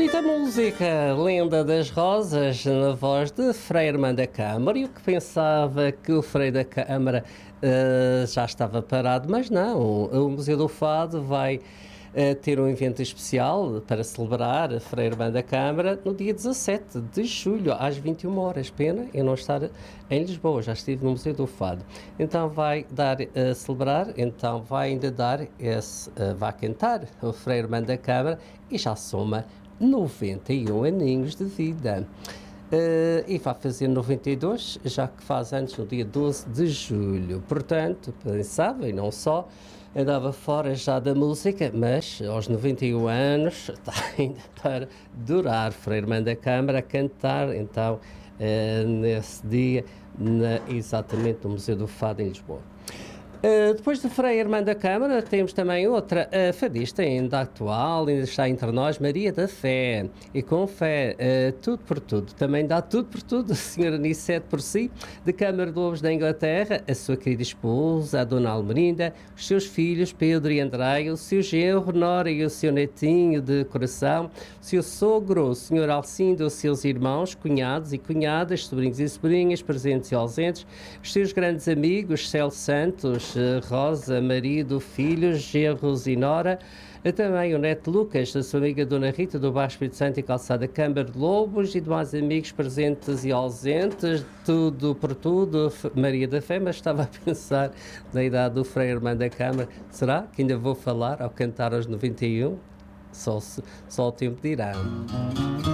Bonita música, Lenda das Rosas, na voz de Frei Armando da Câmara. E o que pensava que o Frei da Câmara já estava parado, mas não. O Museu do Fado vai ter um evento especial para celebrar a Frei Armando da Câmara no dia 17 de julho, às 21 horas. Pena eu não estar em Lisboa, já estive no Museu do Fado. Então vai dar a celebrar, então vai ainda dar esse, vai cantar o Frei Armando da Câmara e já soma 91 aninhos de vida. E vai fazer 92, já que faz anos no dia 12 de julho. Portanto, pensava, e não só, andava fora já da música, mas aos 91 anos está ainda para durar. Frei Armando da Câmara a cantar, então, nesse dia, exatamente no Museu do Fado em Lisboa. Depois de Frei Armando da Câmara, temos também outra fadista ainda atual, ainda está entre nós, Maria da Fé. E com fé, tudo por tudo, também dá tudo por tudo, a senhora Anicete por si, de Câmara de Lobos da Inglaterra, a sua querida esposa, a dona Almerinda, os seus filhos, Pedro e Andréia, o seu genro, Nora e o seu netinho de coração, o seu sogro, o senhor Alcindo, os seus irmãos, cunhados e cunhadas, sobrinhos e sobrinhas, presentes e ausentes, os seus grandes amigos, Céu Santos, Rosa, marido, filhos, genros e nora, também o neto Lucas, da sua amiga Dona Rita, do Baixo Espírito Santo e Calçada Câmara de Lobos, e demais amigos presentes e ausentes, tudo por tudo, Maria da Fé, mas estava a pensar na idade do Frei Armando da Câmara. Será que ainda vou falar ao cantar aos 91? Só o tempo dirá.